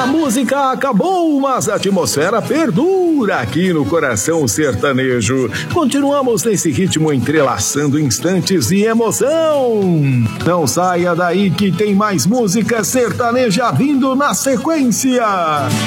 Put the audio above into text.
música acabou, mas a atmosfera perdura aqui no Coração Sertanejo. Continuamos nesse ritmo entrelaçando instantes de emoção. Não saia daí que tem mais música sertaneja vindo na sequência.